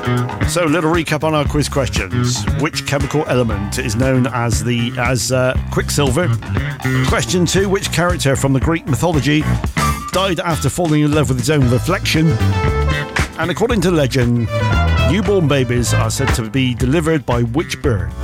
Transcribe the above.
So, a little recap on our quiz questions. Which chemical element is known as Quicksilver? Question 2. Which character from the Greek mythology died after falling in love with his own reflection? And according to legend, newborn babies are said to be delivered by which bird?